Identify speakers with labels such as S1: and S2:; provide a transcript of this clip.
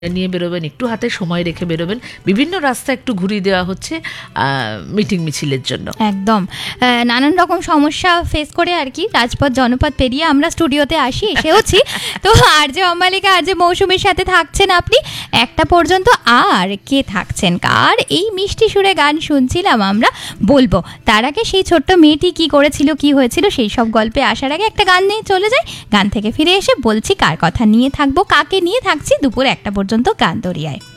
S1: নিয়ে বেরোবেন, একটু হাতে সময় রেখে বেরোবেন। বিভিন্ন রাস্তা একটু ঘুরিয়ে দেওয়া হচ্ছে মিটিং মিছিলের জন্য।
S2: একদম নানান রকম সমস্যা ফেস করে আর কি রাজপথ জনপথ পেরিয়ে আমরা স্টুডিওতে এসেওছি। তো আরজে অম্বালিকা আরজে মৌসুমীর সাথে থাকছেন আপনি 1টা পর্যন্ত। আর কে থাকছেন, কার এই মিষ্টি সুরে গান শুনছিলাম আমরা, বলবো। তার আগে সেই ছোট্ট মেয়েটি কি করেছিল, কি হয়েছিল, সেই সব গল্পে আসার আগে একটা গান নিয়ে চলে যাই। গান থেকে ফিরে এসে বলছি কার কথা নিয়ে থাকবো, কাকে নিয়ে থাকছি দুপুর 1টা পর্যন্ত গান দরিয়ায়।